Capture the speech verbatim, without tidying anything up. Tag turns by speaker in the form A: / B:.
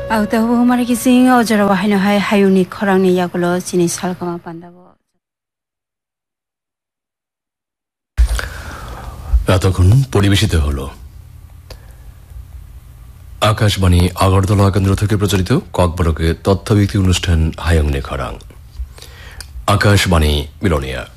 A: Auta hu mara kising ojara wahino hai hayuni khorangni yagulo chini salkama pandabo.
B: এতক্ষণ পরিবেশিত হলো আকাশবাণী আগরতলা কেন্দ্র থেকে প্রচারিত ককবরকের তথ্যভিত্তিক অনুষ্ঠান হায়ংনে খরাং। আকাশবাণী মিলনিয়া।